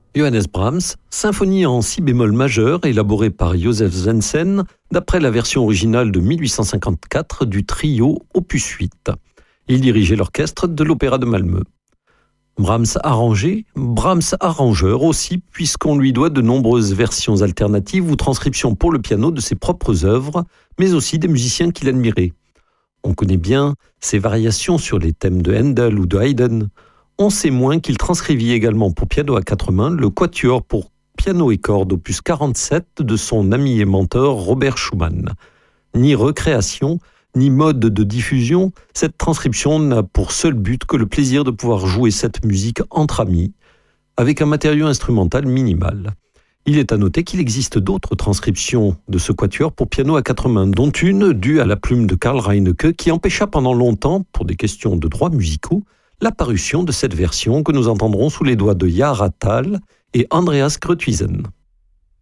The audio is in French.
Johannes Brahms, symphonie en si bémol majeur élaborée par Joseph Zensen d'après la version originale de 1854 du trio Opus 8. Il dirigeait l'orchestre de l'Opéra de Malmö. Brahms arrangé, Brahms arrangeur aussi, puisqu'on lui doit de nombreuses versions alternatives ou transcriptions pour le piano de ses propres œuvres, mais aussi des musiciens qu'il admirait. On connaît bien ses variations sur les thèmes de Handel ou de Haydn. On sait moins qu'il transcrivit également pour piano à quatre mains le quatuor pour piano et cordes opus 47 de son ami et mentor Robert Schumann. Ni recréation, ni mode de diffusion, cette transcription n'a pour seul but que le plaisir de pouvoir jouer cette musique entre amis, avec un matériau instrumental minimal. Il est à noter qu'il existe d'autres transcriptions de ce quatuor pour piano à quatre mains, dont une due à la plume de Karl Reinecke qui empêcha pendant longtemps, pour des questions de droits musicaux, la parution de cette version que nous entendrons sous les doigts de Yara Thal et Andreas Gruithuisen.